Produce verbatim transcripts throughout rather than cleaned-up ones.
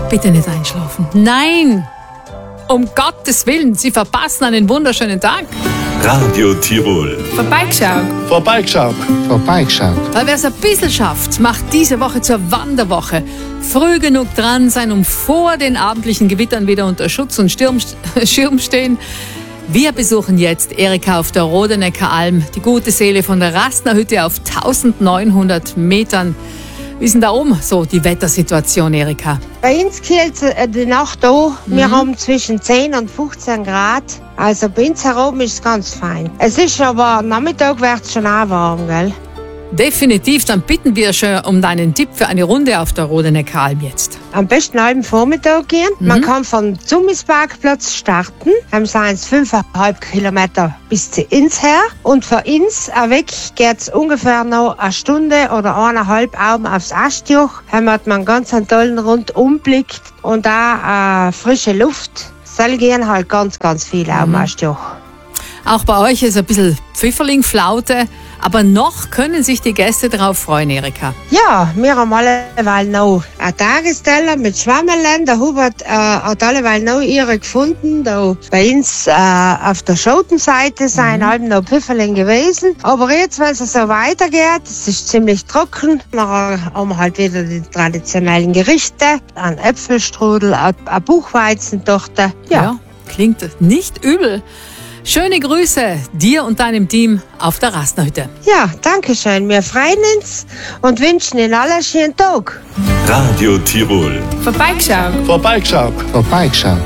Bitte nicht einschlafen. Nein! Um Gottes Willen, Sie verpassen einen wunderschönen Tag. Radio Tirol. Vorbeigeschaut. Vorbeigeschaut. Vorbeigeschaut. Weil wer es ein bisschen schafft, macht diese Woche zur Wanderwoche. Früh genug dran sein, um vor den abendlichen Gewittern wieder unter Schutz und Sturm, Schirm stehen. Wir besuchen jetzt Erika auf der Rodenecker Alm, die gute Seele von der Rastner Hütte auf eintausendneunhundert Metern. Wie ist denn da oben so die Wettersituation, Erika? Bei uns kühlt es die Nacht an. Wir mhm. haben zwischen zehn und fünfzehn Grad. Also bei uns herum ist es ganz fein. Es ist aber am Nachmittag wird es schon auch warm, gell? Definitiv, dann bitten wir schon um deinen Tipp für eine Runde auf der Rodenecker Alm jetzt. Am besten halben Vormittag gehen. Mhm. Man kann vom Zummisparkplatz starten. Dann sind es fünfeinhalb Kilometer bis zu Inns her. Und von Inns weg geht es ungefähr noch eine Stunde oder eineinhalb oben aufs Astjoch. Dann hat man ganz einen tollen Rundumblick und auch äh, frische Luft. Soll gehen halt ganz, ganz viel mhm. auf dem Astjoch. Auch bei euch ist ein bisschen Pfifferling, Flaute, aber noch können sich die Gäste darauf freuen, Erika. Ja, wir haben alleweil noch einen Tagesteller mit Schwammerlen. Der Hubert äh, hat alleweil noch ihre gefunden. Da bei uns äh, auf der Schotenseite sind mhm. halb noch Pfifferling gewesen. Aber jetzt, wenn es so weitergeht, es ist ziemlich trocken, dann haben wir halt wieder die traditionellen Gerichte. Ein Äpfelstrudel, eine Buchweizentorte. Ja. ja, klingt nicht übel. Schöne Grüße dir und deinem Team auf der Rastner Hütte. Ja, danke schön. Wir freuen uns und wünschen Ihnen alle einen schönen Tag. Radio Tirol. Vorbeigeschaut. Vorbeigeschaut. Vorbeigeschaut.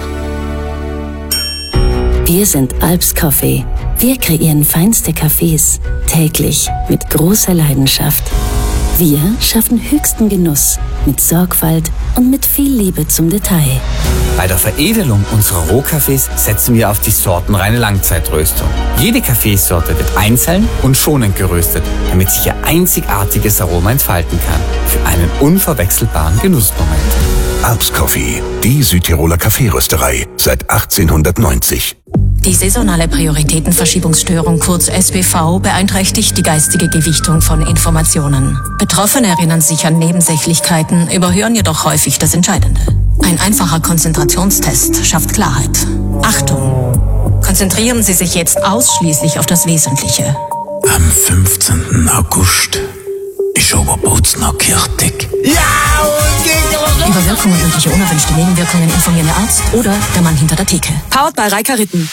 Wir sind Alps Coffee. Wir kreieren feinste Kaffees täglich mit großer Leidenschaft. Wir schaffen höchsten Genuss mit Sorgfalt und mit viel Liebe zum Detail. Bei der Veredelung unserer Rohkaffees setzen wir auf die sortenreine Langzeitröstung. Jede Kaffeesorte wird einzeln und schonend geröstet, damit sich ihr einzigartiges Aroma entfalten kann. Für einen unverwechselbaren Genussmoment. Alps Coffee, die Südtiroler Kaffeerösterei seit achtzehnhundertneunzig. Die saisonale Prioritätenverschiebungsstörung, kurz S B V, beeinträchtigt die geistige Gewichtung von Informationen. Betroffene erinnern sich an Nebensächlichkeiten, überhören jedoch häufig das Entscheidende. Ein einfacher Konzentrationstest schafft Klarheit. Achtung! Konzentrieren Sie sich jetzt ausschließlich auf das Wesentliche. Am fünfzehnten August ist Oberbotzner Kirchtig. Ja! Über Wirkungen und mögliche unerwünschte Nebenwirkungen informieren der Arzt oder der Mann hinter der Theke. Powered by Reika Ritten.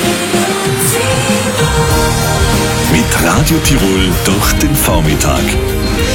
Mit Radio Tirol durch den Vormittag.